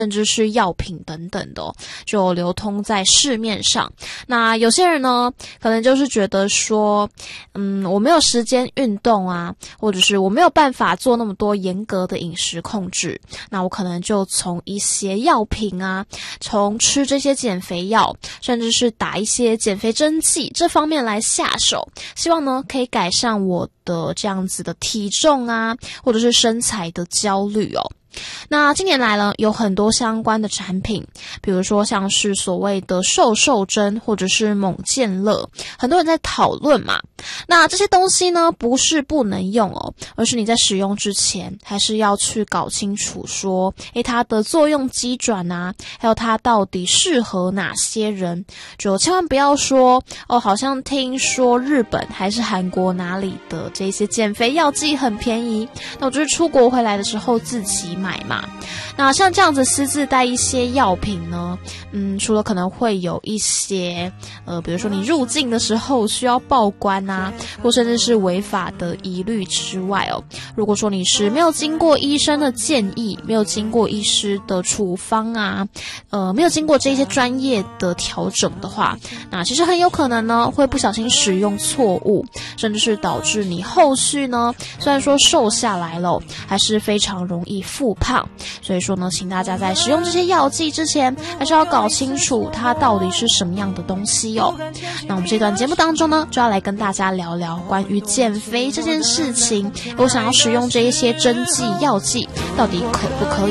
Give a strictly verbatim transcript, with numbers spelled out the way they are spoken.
甚至是药品等等的哦，就流通在市面上。那有些人呢，可能就是觉得说，嗯，我没有时间运动啊，或者是我没有办法做那么多严格的饮食控制，那我可能就从一些药品啊，从吃这些减肥药，甚至是打一些减肥针剂这方面来下手，希望呢可以改善我的这样子的体重啊，或者是身材的焦虑哦。那近年来呢，有很多相关的产品，比如说像是所谓的瘦瘦针或者是猛健乐，很多人在讨论嘛。那这些东西呢，不是不能用哦，而是你在使用之前，还是要去搞清楚说，诶，它的作用机转啊，还有它到底适合哪些人，就千万不要说，哦，好像听说日本还是韩国哪里的这些减肥药剂很便宜，那我就是出国回来的时候自己买嘛。那像这样子私自带一些药品呢，嗯，除了可能会有一些呃，比如说你入境的时候需要报关啊，或甚至是违法的疑虑之外哦，如果说你是没有经过医生的建议，没有经过医师的处方啊，呃，没有经过这些专业的调整的话，那其实很有可能呢会不小心使用错误，甚至是导致你后续呢虽然说瘦下来了，还是非常容易复胖。所以说呢，请大家在使用这些药剂之前，还是要搞清楚它到底是什么样的东西哦。那我们这段节目当中呢，就要来跟大家聊聊关于减肥这件事情，我想要使用这一些针剂药剂到底可不可